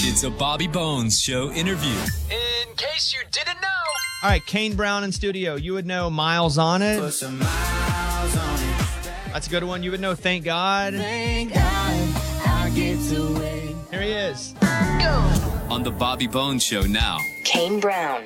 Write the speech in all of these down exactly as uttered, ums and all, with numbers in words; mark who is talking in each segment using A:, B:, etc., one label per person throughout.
A: It's a Bobby Bones Show interview. In case you didn't know.
B: All right, Kane Brown in studio. You would know Miles on It.
C: Put some miles on it.
B: That's a good one. You would know Thank God.
C: Thank God I get to wait.
B: Here he is.
A: On the Bobby Bones Show now.
D: Kane Brown.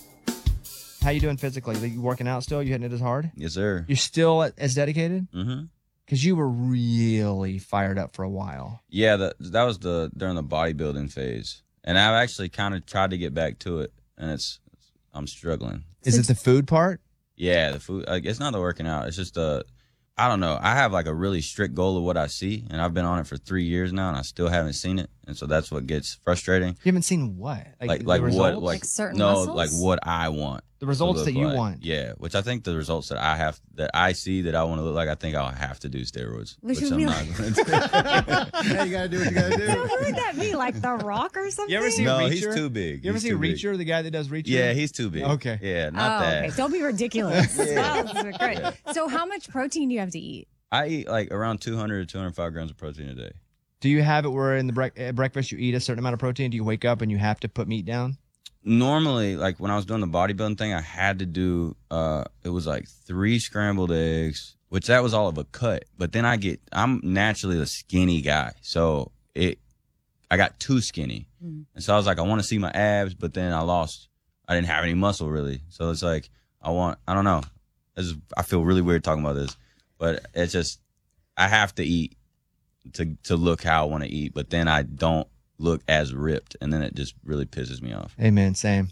B: How you doing physically? Are you working out still? You hitting it as hard?
E: Yes, sir.
B: You're still as dedicated?
E: Mm-hmm.
B: Because you were really fired up for a while.
E: Yeah, that that was the during the bodybuilding phase, and I've actually kind of tried to get back to it, and it's I'm struggling.
B: Is it the food part?
E: Yeah, the food. Like, it's not the working out. It's just the I don't know. I have like a really strict goal of what I see, and I've been on it for three years now, and I still haven't seen it, and so that's what gets frustrating.
B: You haven't seen what?
E: Like
B: the
E: like what
B: results?
E: like,
F: Like certain
E: no
F: muscles?
E: like what I want.
B: The
E: to
B: results
E: look
B: that you
E: like.
B: want.
E: Yeah, which I think the results that I have that I see that I want to look like, I think I'll have to do steroids,
F: Which
E: which
F: would
E: I'm
F: be
E: not
F: like-
E: going to do.
B: Yeah, you gotta do what you gotta do.
F: So who would that be? Like The Rock or something?
B: You ever see
E: No,
B: Reacher?
E: he's too big.
B: You ever
E: He's
B: see
E: too big.
B: Reacher, the guy that does Reacher?
E: Yeah, he's too big.
B: Okay.
E: Yeah, not
F: oh,
E: that.
F: okay. Don't be ridiculous. That's great. So how much protein do you have to eat?
E: I eat like around two hundred to two hundred five grams of protein a day.
B: Do you have it where in the bre- at breakfast you eat a certain amount of protein? Do you wake up and you have to put meat down?
E: Normally, like when I was doing the bodybuilding thing, I had to do, uh, it was like three scrambled eggs, which that was all of a cut. But then I get, I'm naturally a skinny guy. So it, I got too skinny.
F: Mm.
E: And so I was like, I want to see my abs, but then I lost, I didn't have any muscle really. So it's like, I want, I don't know. This is, I feel really weird talking about this, but it's just, I have to eat to, to look how I want to eat, but then I don't look as ripped, and then it just really pisses me off.
B: Amen. Same.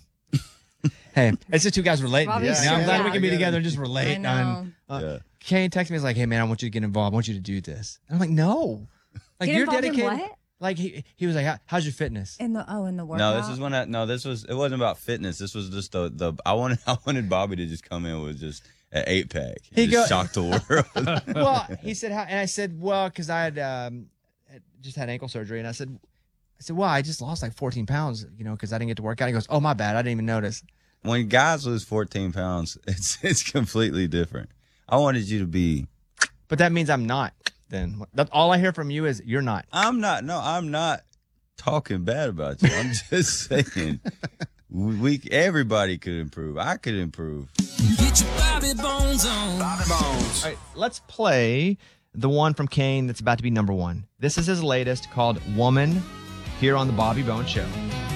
B: Hey, it's just two guys relating.
F: Bobby's-
B: You know, I'm glad
F: yeah.
B: we can be together and just relate.
F: I know.
B: On, uh,
E: Yeah.
B: Kane texted me, he's like, hey, man, I want you to get involved. I want you to do this. And I'm like, no. Like,
F: Get
B: you're
F: involved in
B: dedicated.
F: what?
B: Like, he, he was like, How, how's your fitness?
F: In the oh, in the workout.
E: No, this is when I no, this was it wasn't about fitness. This was just the the I wanted I wanted Bobby to just come in with just an eight pack.
B: He
E: He just
B: go-
E: shock the world.
B: Well, he said, how, and I said, well, because I had um, had just had ankle surgery. And I said, I said, well, I just lost like fourteen pounds, you know, because I didn't get to work out. He goes, oh, my bad. I didn't even notice.
E: When guys lose fourteen pounds, it's it's completely different. I wanted you to be.
B: But that means I'm not then. That, all I hear from you is you're not.
E: I'm not. No, I'm not talking bad about you. I'm just saying. We, we everybody could improve. I could improve.
A: Get your Bobby Bones on. Bobby Bones.
B: All right, let's play the one from Kane that's about to be number one. This is his latest called Woman here on the Bobby Bones Show.